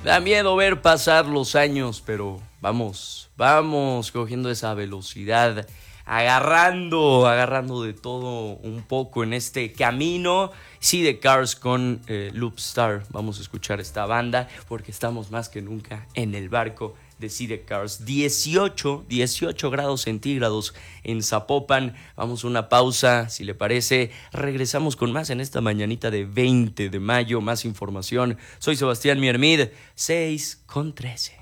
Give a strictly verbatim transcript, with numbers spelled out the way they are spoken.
Da miedo ver pasar los años, pero vamos, vamos cogiendo esa velocidad, agarrando, agarrando de todo un poco en este camino. Sí, de Cars con eh, Loopstar. Vamos a escuchar esta banda porque estamos más que nunca en el barco de See the Cars. dieciocho, dieciocho grados centígrados en Zapopan. Vamos a una pausa, si le parece. Regresamos con más en esta mañanita de veinte de mayo. Más información. Soy Sebastián Miermid, seis con trece.